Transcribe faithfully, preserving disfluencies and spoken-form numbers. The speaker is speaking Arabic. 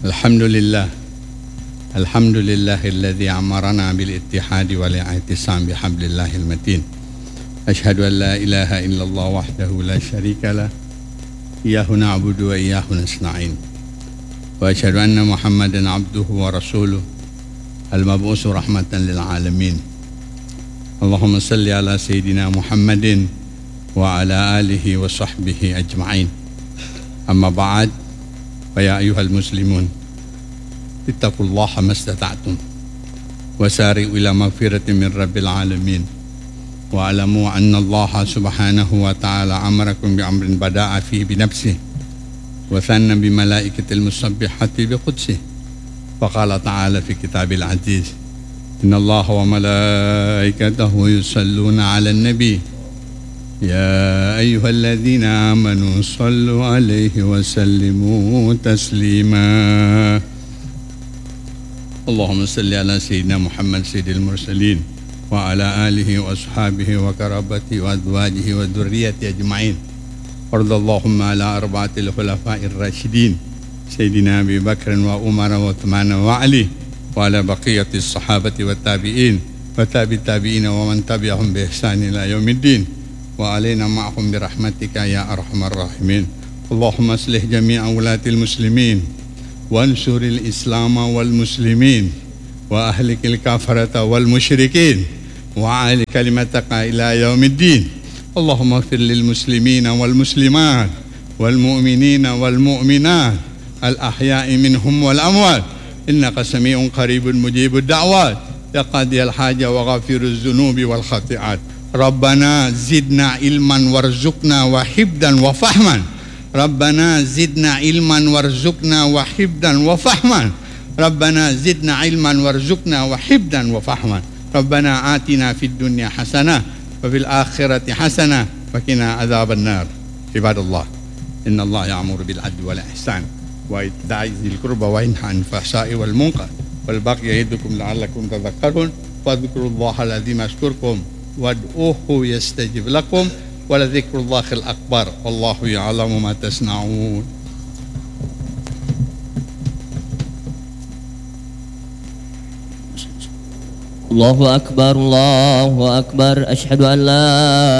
الحمد لله الحمد لله الذي أمرنا بالاتحاد والاعتصام بحبل الله المتين. أشهد أن لا إله إلا الله وحده لا شريك له إياه نعبد وإياه نستعين. وأشهد أن محمدا عبده ورسوله المبعوث رحمة للعالمين. اللهم صل على سيدنا محمد وعلى آله وصحبه أجمعين. أما بعد، فيا أيها المسلمون اتقوا الله ما استطعتم وسارعوا إلى مغفرة من رب العالمين، واعلموا أن الله سبحانه وتعالى أمركم بأمر بدأ فيه بنفسه وثنى بملائكة المسبحة بقدسه، فقال تعالى في كتاب العزيز: إن الله وملائكته يصلون على النبي يا أيها الذين آمنوا صلوا عليه وسلموا تسليما. اللهم صل على سيدنا محمد سيد المرسلين وعلى آله وأصحابه وقرابته وأزواجه وذريته أجمعين. وارض اللهم على أربعة الخلفاء الراشدين سيدنا أبي بكر وعمر وعثمان وعلي، وعلى بقية الصحابة والتابعين وتابع التابعين ومن تبعهم بإحسان إلى يوم الدين، وعلينا معهم برحمتك يا أرحم الراحمين. اللهم اصلح جميع ولاة المسلمين وانصر الإسلام والمسلمين وأهلك الكافرة والمشركين وعلى كلمتك إلى يوم الدين. اللهم اغفر للمسلمين والمسلمات والمؤمنين والمؤمنات الأحياء منهم والأموات، إنك سميع قريب مجيب الدعوات يا قاضي الحاجة وغافر الذنوب والخطيئات. ربنا زدنا علما وارزقنا وحفظا وفهما. ربنا زدنا علما وارزقنا وحفظا وفهما. ربنا زدنا علما وارزقنا وحفظا وفهما. ربنا آتنا في الدنيا حسنة وفي الآخرة حسنة وقنا عذاب النار. عباد الله، إن الله يأمر بالعدل والإحسان وإيتاء ذي القربى وينهى عن الفحشاء والمنكر والبغي يعظكم لعلكم تذكرون. فاذكروا الله العظيم يذكركم وادعوه يستجب لكم ولذكر الله الأكبر والله يعلم ما تصنعون. الله أكبر الله أكبر. أشهد أن لا